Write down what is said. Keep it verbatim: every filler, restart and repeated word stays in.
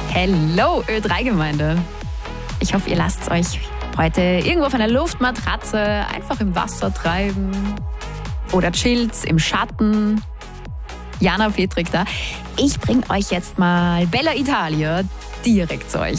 Hello Ö drei Gemeinde. Ich hoffe, ihr lasst euch heute irgendwo auf einer Luftmatratze einfach im Wasser treiben oder chillt im Schatten. Jana Petrik da. Ich bringe euch jetzt mal Bella Italia direkt zu euch.